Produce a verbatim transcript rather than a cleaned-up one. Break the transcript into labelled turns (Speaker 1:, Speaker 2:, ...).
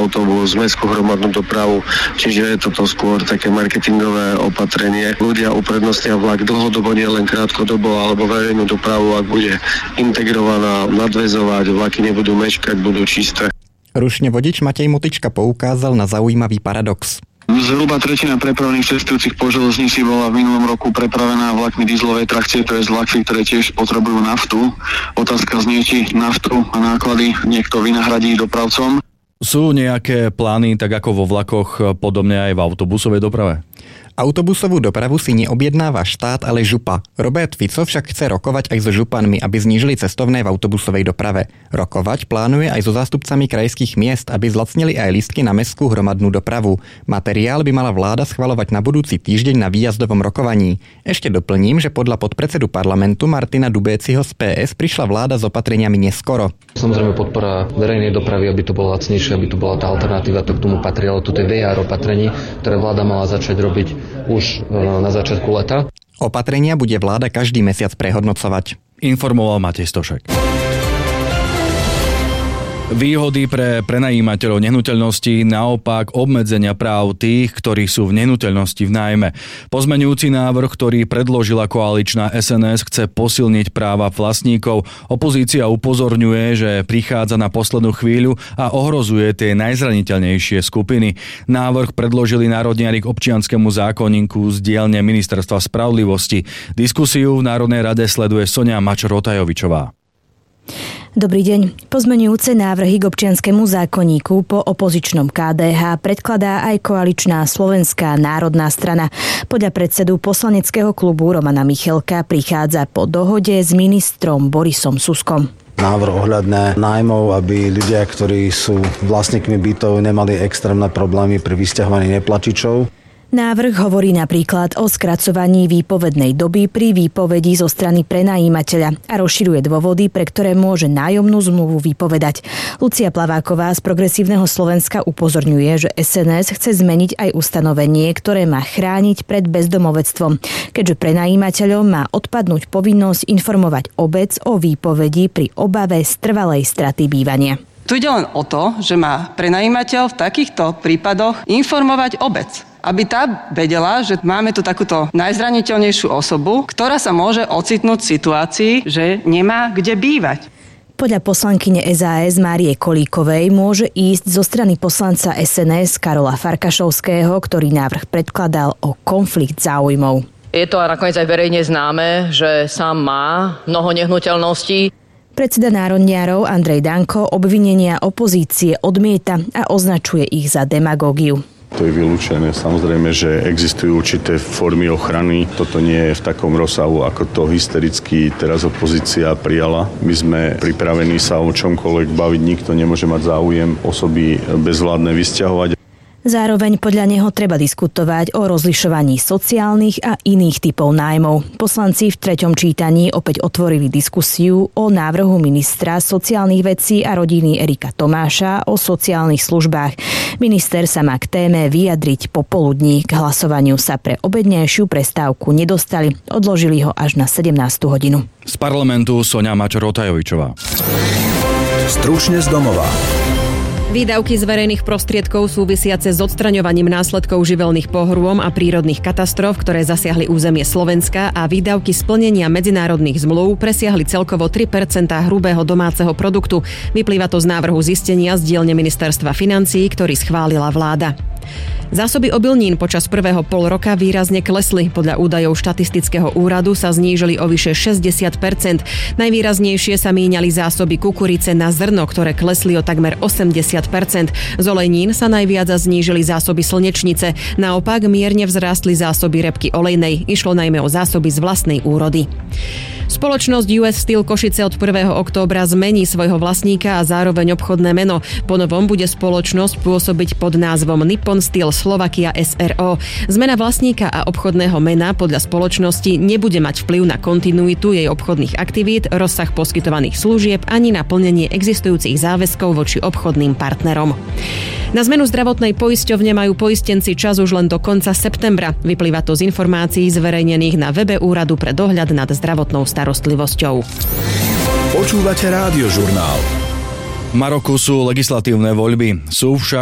Speaker 1: autobus, mestskú hromadnú dopravu, čiže je toto skôr také marketingové opatrenie. Ľudia uprednostnia vlak dlhodobo, nie len krátkodobo, alebo verejnú dopravu, ak bude integrovaná, nadväzovať, vlaky nebudú meškať, budú čisté.
Speaker 2: Rušne vodič Matej Motička poukázal na zaujímavý paradox.
Speaker 1: Zhruba tretina prepravných cestujúcich po železnici bola v minulom roku prepravená vlakmi dieselovej trakcie, to je vlaky, ktoré tiež potrebujú naftu. Otázka znie, či naftu a náklady niekto vynahradí dopravcom.
Speaker 3: Sú nejaké plány, tak ako vo vlakoch, podobne aj v autobusovej doprave?
Speaker 2: Autobusovú dopravu si neobjednáva štát, ale župa. Robert Fico však chce rokovať aj so županmi, aby znížili cestovné v autobusovej doprave. Rokovať plánuje aj so zástupcami krajských miest, aby zlacnili aj lístky na mestskú hromadnú dopravu. Materiál by mala vláda schvaľovať na budúci týždeň na výjazdovom rokovaní. Ešte doplním, že podľa podpredsedu parlamentu Martina Dubéciho z pé es prišla vláda s opatreniami neskoro.
Speaker 4: Samozrejme podpora verejnej dopravy, aby to bolo lacnejšie, aby to bola tá alternatíva, to k tomu patrialo. Toto je vé er opatrení, ktoré vláda mala začať robiť už na začiatku leta.
Speaker 2: Opatrenia bude vláda každý mesiac prehodnocovať.
Speaker 3: Informoval Matej Stošek. Výhody pre prenajímateľov nehnuteľností, naopak obmedzenia práv tých, ktorí sú v nehnuteľnosti v nájme. Pozmeňujúci návrh, ktorý predložila koaličná es en es, chce posilniť práva vlastníkov. Opozícia upozorňuje, že prichádza na poslednú chvíľu a ohrozuje tie najzraniteľnejšie skupiny. Návrh predložili národniari k občianskemu zákonníku z dielne Ministerstva spravodlivosti. Diskusiu v Národnej rade sleduje Sonia Mačor-Otajovičová.
Speaker 5: Dobrý deň. Pozmeňujúce návrhy k občianskému zákonníku po opozičnom ká dé há predkladá aj koaličná Slovenská národná strana. Podľa predsedu poslaneckého klubu Romana Michelka prichádza po dohode s ministrom Borisom Suskom.
Speaker 6: Návrh ohľadne nájmov, aby ľudia, ktorí sú vlastníkmi bytov, nemali extrémne problémy pri vysťahovaní neplatičov.
Speaker 5: Návrh hovorí napríklad o skracovaní výpovednej doby pri výpovedi zo strany prenajímateľa a rozširuje dôvody, pre ktoré môže nájomnú zmluvu vypovedať. Lucia Plaváková z Progresívneho Slovenska upozorňuje, že es en es chce zmeniť aj ustanovenie, ktoré má chrániť pred bezdomovectvom, keďže prenajímateľom má odpadnúť povinnosť informovať obec o výpovedi pri obave z trvalej straty bývania.
Speaker 7: Tu ide len o to, že má prenajímateľ v takýchto prípadoch informovať obec, aby tá vedela, že máme tu takúto najzraniteľnejšiu osobu, ktorá sa môže ocitnúť v situácii, že nemá kde bývať.
Speaker 5: Podľa poslankyne es a es Márie Kolíkovej môže ísť zo strany poslanca es en es Karola Farkašovského, ktorý návrh predkladal, o konflikt záujmov.
Speaker 8: Je to nakoniec aj verejne známe, že sám má mnoho nehnuteľností.
Speaker 5: Predseda národniarov Andrej Danko obvinenia opozície odmieta a označuje ich za demagógiu.
Speaker 9: To je vylúčené. Samozrejme, že existujú určité formy ochrany. Toto nie je v takom rozsahu, ako to hystericky teraz opozícia prijala. My sme pripravení sa o čomkoľvek baviť. Nikto nemôže mať záujem osoby bezvládne vysťahovať.
Speaker 5: Zároveň podľa neho treba diskutovať o rozlišovaní sociálnych a iných typov nájmov. Poslanci v treťom čítaní opäť otvorili diskusiu o návrhu ministra sociálnych vecí a rodiny Erika Tomáša o sociálnych službách. Minister sa má k téme vyjadriť popoludní. K hlasovaniu sa pre obednejšiu prestávku nedostali. Odložili ho až na sedemnástu hodinu.
Speaker 3: Z parlamentu Sonia Mačor-Otajovičová.
Speaker 10: Stručne z domova.
Speaker 11: Výdavky z verejných prostriedkov súvisiace s odstraňovaním následkov živelných pohrôm a prírodných katastrof, ktoré zasiahli územie Slovenska, a výdavky splnenia medzinárodných zmluv presiahli celkovo tri percentá hrubého domáceho produktu. Vyplýva to z návrhu zistenia z dielne Ministerstva financií, ktorý schválila vláda. Zásoby obilnín počas prvého pol roka výrazne klesli. Podľa údajov štatistického úradu sa znížili o vyše šesťdesiat percent. Najvýraznejšie sa míňali zásoby kukurice na zrno, ktoré klesli o takmer osemdesiat percent. Z olejnín sa najviac znížili zásoby slnečnice. Naopak mierne vzrástli zásoby repky olejnej. Išlo najmä o zásoby z vlastnej úrody. Spoločnosť ú es Steel Košice od prvého októbra zmení svojho vlastníka a zároveň obchodné meno. Po novom bude spoločnosť pôsobiť pod názvom Nippon Steel Slovakia es er ó. Zmena vlastníka a obchodného mena podľa spoločnosti nebude mať vplyv na kontinuitu jej obchodných aktivít, rozsah poskytovaných služieb ani na plnenie existujúcich záväzkov voči obchodným partnerom. Na zmenu zdravotnej poisťovne majú poistenci čas už len do konca septembra. Vyplýva to z informácií zverejnených na webe Úradu pre dohľad nad zdravotnou starostlivosťou.
Speaker 10: Počúvate Rádiožurnál.
Speaker 3: V Maroku sú legislatívne voľby. Sú však